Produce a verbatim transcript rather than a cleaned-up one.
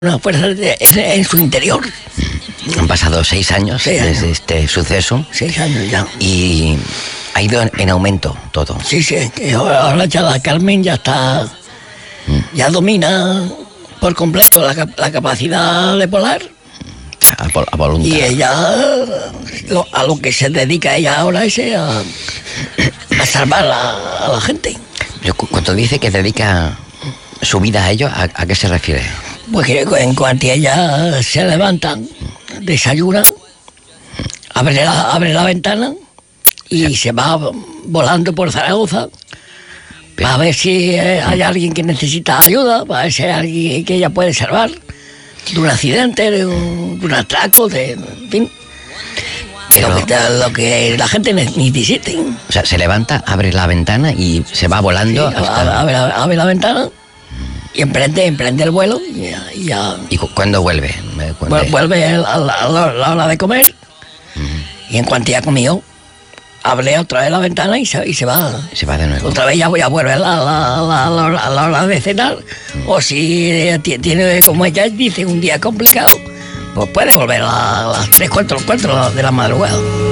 una fuerza de, es en su interior. Han pasado seis años Seis años. desde este suceso Seis años ya. y ha ido en, en aumento todo. Sí, sí, que ahora ya la Carmen ya está, ya domina por completo la, cap- la capacidad de volar. A, vol- a voluntad. Y ella, lo- a lo que se dedica ella ahora es a, a salvar a, a la gente. Yo, cu- cuando dice que dedica su vida a ello, ¿a, a qué se refiere? Pues que en cuanto ella se levanta, desayuna, abre la, abre la ventana y se va volando por Zaragoza para ver si eh, hay alguien que necesita ayuda, para ver si hay alguien que ella puede salvar de un accidente, de un, de un atraco, de, en fin, Pero- lo, que, lo que la gente ne- necesite. O sea, se levanta, abre la ventana y se va Sí, volando hasta... abre, abre- abre la ventana y emprende, emprende el vuelo y ya- y ya ¿Y cu- cuándo vuelve? Me cuente. Vu- vuelve a la, a la- a la hora de comer y en cuanto ya comió, abre otra vez la ventana y se, y se va. Se va de nuevo. Otra vez ya, ya vuelve a la, la- la- la hora- a la hora de cenar. O si eh, ti- tiene, como ella dice, un día complicado, pues puede volver a las tres, cuatro, cuatro de la madrugada.